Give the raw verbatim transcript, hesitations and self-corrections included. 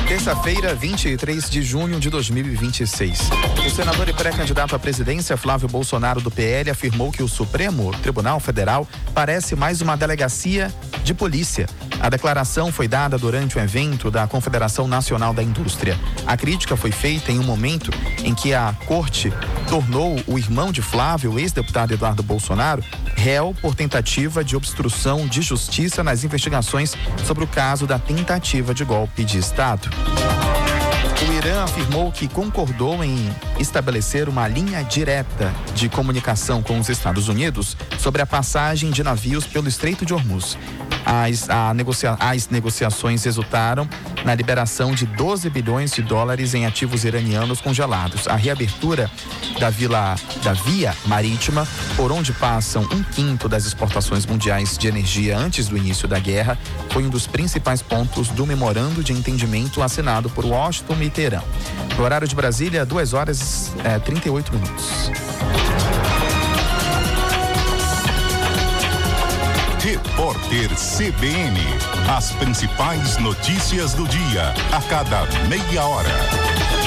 Terça-feira, vinte e três de junho de dois mil e vinte e seis. O senador e pré-candidato à presidência, Flávio Bolsonaro, do P L, afirmou que o Supremo Tribunal Federal parece mais uma delegacia de polícia. A declaração foi dada durante um evento da Confederação Nacional da Indústria. A crítica foi feita em um momento em que a corte tornou o irmão de Flávio, o ex-deputado Eduardo Bolsonaro, réu por tentativa de obstrução de justiça nas investigações sobre o caso da tentativa de golpe de Estado. O Irã afirmou que concordou em estabelecer uma linha direta de comunicação com os Estados Unidos sobre a passagem de navios pelo Estreito de Hormuz. As, a negocia, as negociações resultaram na liberação de doze bilhões de dólares em ativos iranianos congelados. A reabertura da, vila, da via marítima, por onde passam um quinto das exportações mundiais de energia antes do início da guerra, foi um dos principais pontos do memorando de entendimento assinado por Washington e Teherã. No horário de Brasília, duas horas e trinta e oito minutos. Repórter C B N. As principais notícias do dia, a cada meia hora.